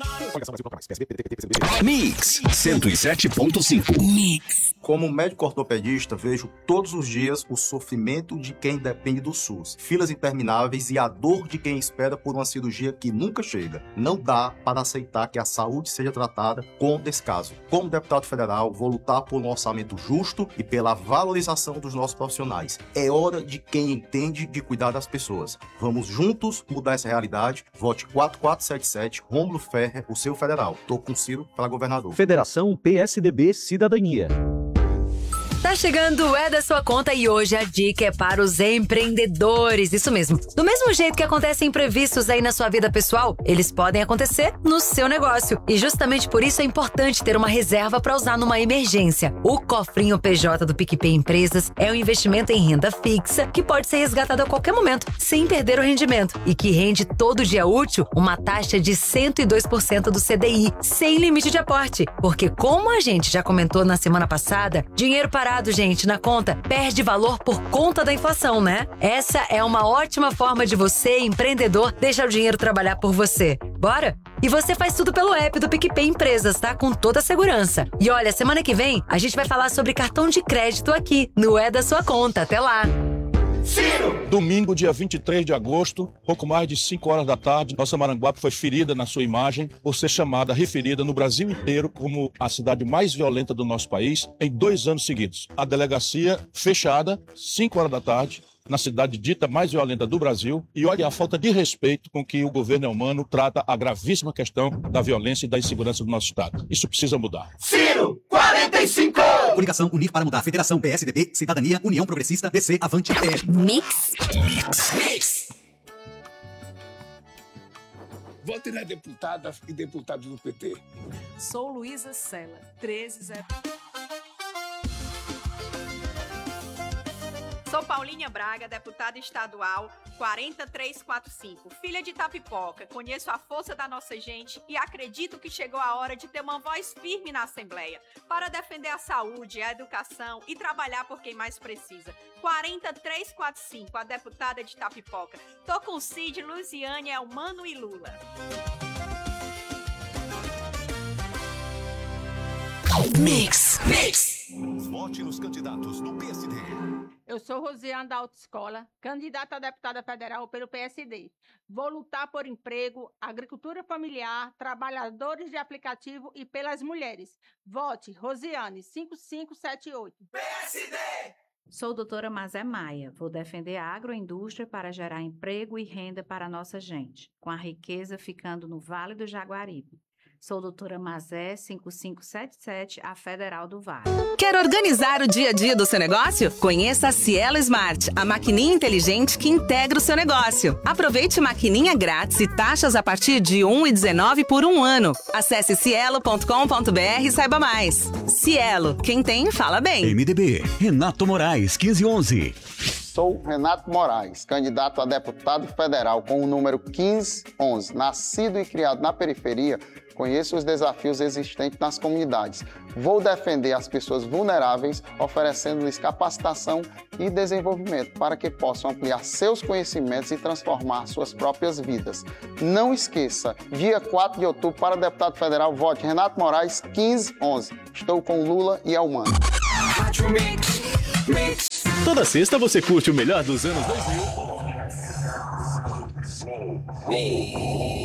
Mix 107.5. Mix. Como médico ortopedista, vejo todos os dias o sofrimento de quem depende do SUS, filas intermináveis e a dor de quem espera por uma cirurgia que nunca chega. Não dá para aceitar que a saúde seja tratada com descaso. Como deputado federal, vou lutar por um orçamento justo e pela valorização dos nossos profissionais. É hora de quem entende de cuidar das pessoas. Vamos juntos mudar essa realidade. Vote 4477, Rômulo Ferrer, o seu federal. Tô com Ciro para governador. Federação PSDB Cidadania. Tá chegando o É da Sua Conta e hoje a dica é para os empreendedores. Isso mesmo. Do mesmo jeito que acontecem imprevistos aí na sua vida pessoal, eles podem acontecer no seu negócio. E justamente por isso é importante ter uma reserva para usar numa emergência. O Cofrinho PJ do PicPay Empresas é um investimento em renda fixa que pode ser resgatado a qualquer momento, sem perder o rendimento. E que rende todo dia útil uma taxa de 102% do CDI, sem limite de aporte. Porque como a gente já comentou na semana passada, dinheiro parado, gente, na conta, perde valor por conta da inflação, né? Essa é uma ótima forma de você, empreendedor, deixar o dinheiro trabalhar por você. Bora? E você faz tudo pelo app do PicPay Empresas, tá? Com toda a segurança. E olha, semana que vem, a gente vai falar sobre cartão de crédito aqui, no É da Sua Conta. Até lá! Ciro! Domingo, dia 23 de agosto, pouco mais de 5 horas da tarde, nossa Maranguape foi ferida na sua imagem por ser chamada, referida no Brasil inteiro como a cidade mais violenta do nosso país em 2 anos seguidos. A delegacia fechada, 5 horas da tarde, na cidade dita mais violenta do Brasil, e olha a falta de respeito com que o governo humano trata a gravíssima questão da violência e da insegurança do nosso Estado. Isso precisa mudar. Ciro, 45! Coligação Unir para Mudar. Federação PSDB, Cidadania, União Progressista, DC, Avante, PR. Mix. Vote na deputada e deputados do PT. Sou Luísa Sela, 130. Sou Paulinha Braga, deputada estadual 40345, filha de Tapipoca. Conheço a força da nossa gente e acredito que chegou a hora de ter uma voz firme na Assembleia para defender a saúde, a educação e trabalhar por quem mais precisa. 40345, a deputada de Tapipoca. Tô com Cid, Luziane, Elmano e Lula. Mix. Vote nos candidatos do PSD. Eu sou Rosiane da Autoescola, candidata a deputada federal pelo PSD. Vou lutar por emprego, agricultura familiar, trabalhadores de aplicativo e pelas mulheres. Vote Rosiane 5578. PSD! Sou doutora Mazé Maia. Vou defender a agroindústria para gerar emprego e renda para a nossa gente, com a riqueza ficando no Vale do Jaguaribe. Sou doutora Mazé 5577, a Federal do Vale. Quer organizar o dia a dia do seu negócio? Conheça a Cielo Smart, a maquininha inteligente que integra o seu negócio. Aproveite maquininha grátis e taxas a partir de R$ 1,19 por 1 ano. Acesse cielo.com.br e saiba mais. Cielo, quem tem, fala bem. MDB, Renato Moraes, 1511. Sou Renato Moraes, candidato a deputado federal com o número 1511. Nascido e criado na periferia, conheço os desafios existentes nas comunidades. Vou defender as pessoas vulneráveis, oferecendo-lhes capacitação e desenvolvimento para que possam ampliar seus conhecimentos e transformar suas próprias vidas. Não esqueça, dia 4 de outubro, para deputado federal, vote Renato Moraes, 1511. Estou com Lula e Elmano. Toda sexta você curte o melhor dos anos 2000.